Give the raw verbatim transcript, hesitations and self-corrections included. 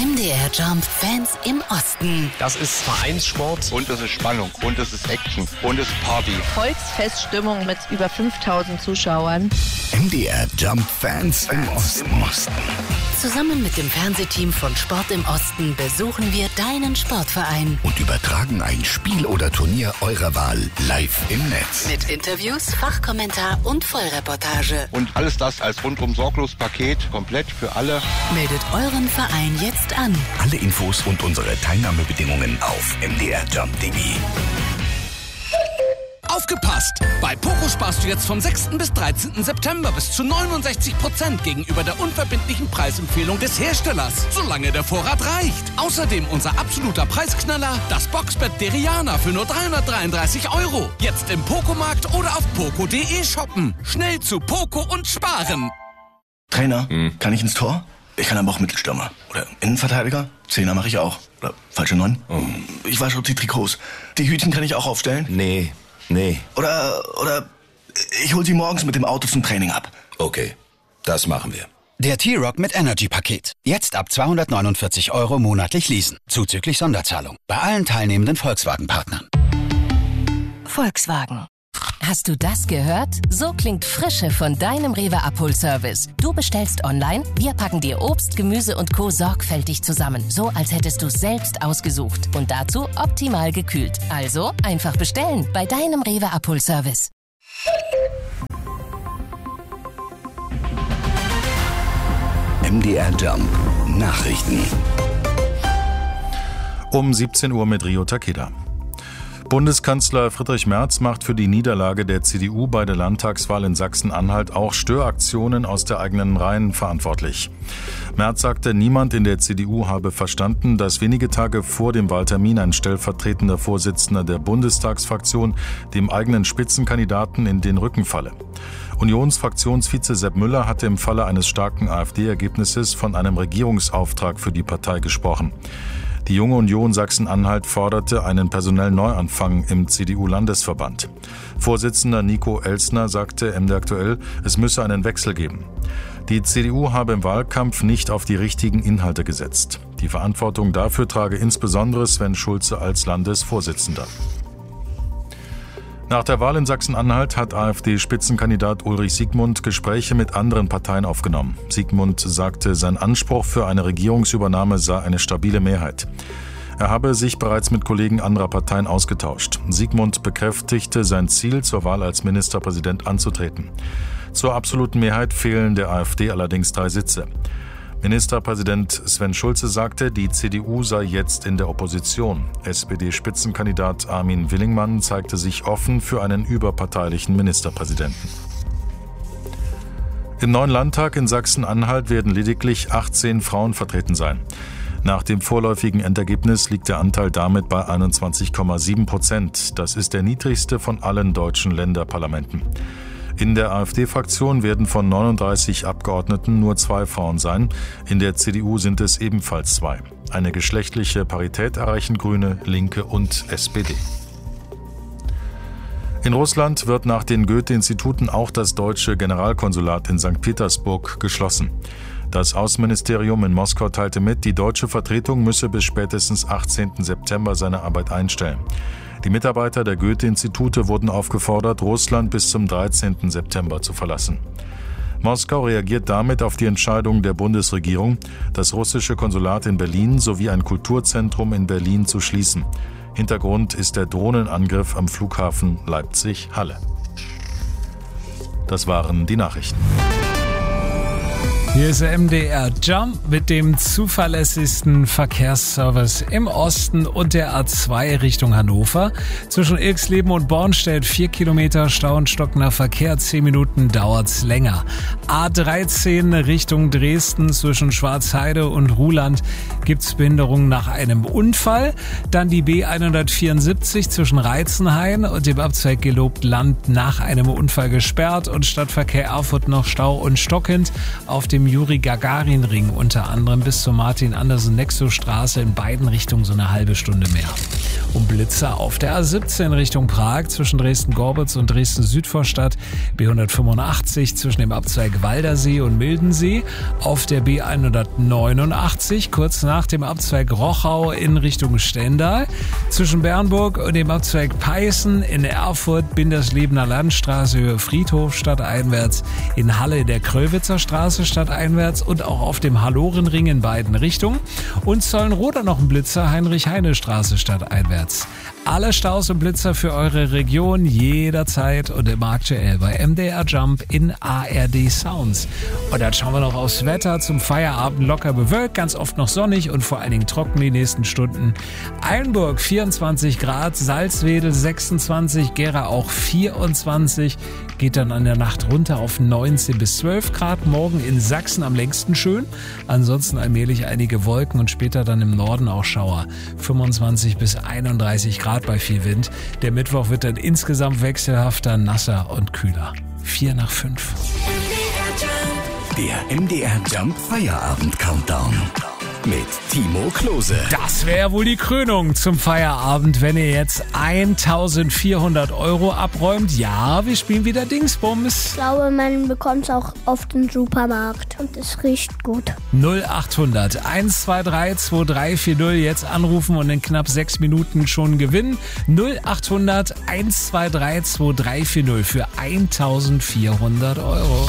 M D R Jump Fans im Osten. Das ist Vereinssport. Und es ist Spannung. Und es ist Action. Und es ist Party. Volksfeststimmung mit über fünftausend Zuschauern. M D R Jump Fans im Osten. Zusammen mit dem Fernsehteam von Sport im Osten besuchen wir deinen Sportverein. Und übertragen ein Spiel oder Turnier eurer Wahl live im Netz. Mit Interviews, Fachkommentar und Vollreportage. Und alles das als rundum sorglos Paket, komplett für alle. Meldet euren Verein jetzt an. Alle Infos und unsere Teilnahmebedingungen auf m d r jump punkt d e. Aufgepasst! Bei Poco sparst du jetzt vom sechsten bis dreizehnten September bis zu neunundsechzig Prozent gegenüber der unverbindlichen Preisempfehlung des Herstellers, solange der Vorrat reicht. Außerdem unser absoluter Preisknaller, das Boxbett Deriana für nur dreihundertdreiunddreißig Euro. Jetzt im Poco-Markt oder auf poco punkt d e shoppen. Schnell zu Poco und sparen. Trainer, hm. kann ich ins Tor? Ich kann aber auch Mittelstürmer. Oder Innenverteidiger? Zehner mache ich auch. Oder falsche Neun? Oh. Ich wasche die Trikots. Die Hütchen kann ich auch aufstellen? Nee. Nee. Oder, oder ich hol sie morgens mit dem Auto zum Training ab. Okay, das machen wir. Der T-Rock mit Energy-Paket. Jetzt ab zweihundertneunundvierzig Euro monatlich leasen. Zuzüglich Sonderzahlung. Bei allen teilnehmenden Volkswagen-Partnern. Volkswagen. Hast du das gehört? So klingt Frische von deinem Rewe-Abholservice. Du bestellst online, wir packen dir Obst, Gemüse und Co. sorgfältig zusammen. So, als hättest du es selbst ausgesucht. Und dazu optimal gekühlt. Also einfach bestellen bei deinem Rewe-Abholservice. M D R Jump Nachrichten. Um siebzehn Uhr mit Rio Takeda. Bundeskanzler Friedrich Merz macht für die Niederlage der C D U bei der Landtagswahl in Sachsen-Anhalt auch Störaktionen aus der eigenen Reihen verantwortlich. Merz sagte, niemand in der C D U habe verstanden, dass wenige Tage vor dem Wahltermin ein stellvertretender Vorsitzender der Bundestagsfraktion dem eigenen Spitzenkandidaten in den Rücken falle. Unionsfraktionsvize Sepp Müller hatte im Falle eines starken AfD-Ergebnisses von einem Regierungsauftrag für die Partei gesprochen. Die Junge Union Sachsen-Anhalt forderte einen personellen Neuanfang im C D U-Landesverband. Vorsitzender Nico Elsner sagte M D aktuell, es müsse einen Wechsel geben. Die C D U habe im Wahlkampf nicht auf die richtigen Inhalte gesetzt. Die Verantwortung dafür trage insbesondere Sven Schulze als Landesvorsitzender. Nach der Wahl in Sachsen-Anhalt hat AfD-Spitzenkandidat Ulrich Siegmund Gespräche mit anderen Parteien aufgenommen. Siegmund sagte, sein Anspruch für eine Regierungsübernahme sei eine stabile Mehrheit. Er habe sich bereits mit Kollegen anderer Parteien ausgetauscht. Siegmund bekräftigte sein Ziel, zur Wahl als Ministerpräsident anzutreten. Zur absoluten Mehrheit fehlen der AfD allerdings drei Sitze. Ministerpräsident Sven Schulze sagte, die C D U sei jetzt in der Opposition. S P D-Spitzenkandidat Armin Willingmann zeigte sich offen für einen überparteilichen Ministerpräsidenten. Im neuen Landtag in Sachsen-Anhalt werden lediglich achtzehn Frauen vertreten sein. Nach dem vorläufigen Endergebnis liegt der Anteil damit bei einundzwanzig Komma sieben Prozent. Das ist der niedrigste von allen deutschen Länderparlamenten. In der AfD-Fraktion werden von neununddreißig Abgeordneten nur zwei Frauen sein. In der C D U sind es ebenfalls zwei. Eine geschlechtliche Parität erreichen Grüne, Linke und S P D. In Russland wird nach den Goethe-Instituten auch das deutsche Generalkonsulat in Sankt Petersburg geschlossen. Das Außenministerium in Moskau teilte mit, die deutsche Vertretung müsse bis spätestens achtzehnten September seine Arbeit einstellen. Die Mitarbeiter der Goethe-Institute wurden aufgefordert, Russland bis zum dreizehnten September zu verlassen. Moskau reagiert damit auf die Entscheidung der Bundesregierung, das russische Konsulat in Berlin sowie ein Kulturzentrum in Berlin zu schließen. Hintergrund ist der Drohnenangriff am Flughafen Leipzig-Halle. Das waren die Nachrichten. Hier ist der M D R Jump mit dem zuverlässigsten Verkehrsservice im Osten und der A zwei Richtung Hannover. Zwischen Ilksleben und Bornstedt vier Kilometer Stau und stockender Verkehr, zehn Minuten dauert's länger. A dreizehn Richtung Dresden zwischen Schwarzheide und Ruhland gibt's Behinderungen nach einem Unfall. Dann die B hundertvierundsiebzig zwischen Reizenhain und dem Abzweig Gelobtland nach einem Unfall gesperrt und Stadtverkehr Erfurt noch Stau und stockend auf dem dem Juri-Gagarin-Ring unter anderem bis zur Martin-Andersen-Nexo-Straße in beiden Richtungen so eine halbe Stunde mehr. Und Blitzer auf der A siebzehn Richtung Prag zwischen Dresden-Gorbitz und Dresden-Südvorstadt, B hundertfünfundachtzig zwischen dem Abzweig Waldersee und Mildensee, auf der B hundertneunundachtzig kurz nach dem Abzweig Rochau in Richtung Stendal, zwischen Bernburg und dem Abzweig Peißen in Erfurt Binderslebener Landstraße Höhe Friedhof stadteinwärts, in Halle der Kröllwitzer Straße stadteinwärts und auch auf dem Hallorenring in beiden Richtungen und Zollenroda noch ein Blitzer Heinrich-Heine-Straße stadteinwärts. Alle Staus und Blitzer für eure Region jederzeit und im aktuell bei M D R Jump in A R D Sounds. Und dann schauen wir noch aufs Wetter. Zum Feierabend locker bewölkt, ganz oft noch sonnig und vor allen Dingen trocken die nächsten Stunden. Eilenburg vierundzwanzig Grad, Salzwedel sechsundzwanzig, Gera auch vierundzwanzig, geht dann an der Nacht runter auf neunzehn bis zwölf Grad. Morgen in Sachsen am längsten schön, ansonsten allmählich einige Wolken und später dann im Norden auch Schauer. fünfundzwanzig bis einunddreißig Grad bei viel Wind. Der Mittwoch wird dann insgesamt wechselhafter, nasser und kühler. Vier nach fünf. Der M D R Jump Feierabend Countdown mit Timo Klose. Das wäre wohl die Krönung zum Feierabend, wenn ihr jetzt eintausendvierhundert Euro abräumt. Ja, wir spielen wieder Dingsbums. Ich glaube, man bekommt es auch auf den Supermarkt und es riecht gut. null achthundert eins zwei drei zwei drei vier null jetzt anrufen und in knapp sechs Minuten schon gewinnen. null achthundert eins zwei drei zwei drei vier null für eintausendvierhundert Euro.